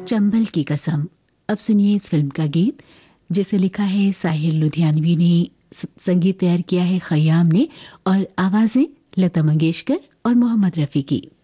चंबल की कसम। अब सुनिए इस फिल्म का गीत जिसे लिखा है साहिर लुधियानवी ने, संगीत तैयार किया है खयाम ने और आवाजें लता मंगेशकर और मोहम्मद रफी की।